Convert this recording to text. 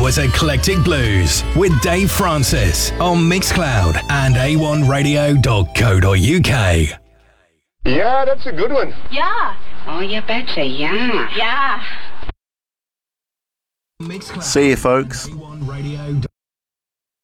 was Eclectic Blues with Dave Francis on Mixcloud and a1radio.co.uk. Yeah, that's a good one. Yeah. Oh, you betcha, yeah. Yeah. Mixcloud. See you, folks. A1radio.